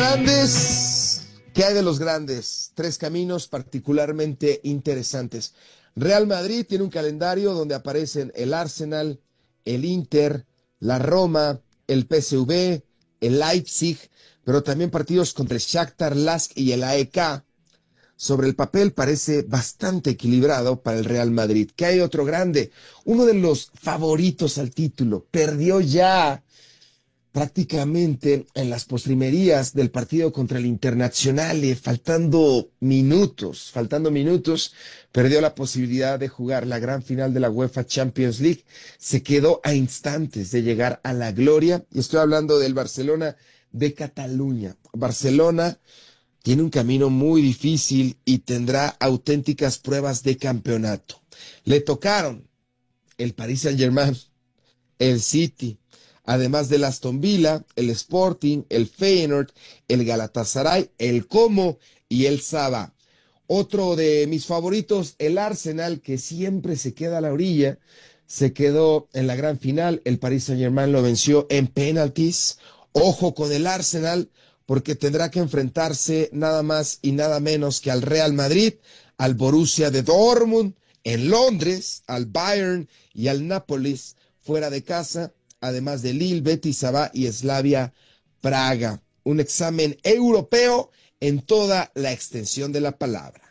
grandes, ¿qué hay de los grandes? Tres caminos particularmente interesantes. Real Madrid tiene un calendario donde aparecen el Arsenal, el Inter, la Roma, el PSV, el Leipzig, pero también partidos contra el Shakhtar, Lask y el AEK. Sobre el papel parece bastante equilibrado para el Real Madrid. ¿Qué hay otro grande? Uno de los favoritos al título. Perdió ya prácticamente en las postrimerías del partido contra el Internazionale, faltando minutos, perdió la posibilidad de jugar la gran final de la UEFA Champions League. Se quedó a instantes de llegar a la gloria. Y estoy hablando del Barcelona de Cataluña. Barcelona tiene un camino muy difícil y tendrá auténticas pruebas de campeonato. Le tocaron el Paris Saint-Germain, el City, además del Aston Villa, el Sporting, el Feyenoord, el Galatasaray, el Como y el Saba. Otro de mis favoritos, el Arsenal, que siempre se queda a la orilla, se quedó en la gran final. El Paris Saint-Germain lo venció en penaltis. Ojo con el Arsenal, porque tendrá que enfrentarse nada más y nada menos que al Real Madrid, al Borussia de Dortmund, en Londres, al Bayern y al Nápoles fuera de casa, además de Lille, Betis, Saba y Slavia Praga. Un examen europeo en toda la extensión de la palabra.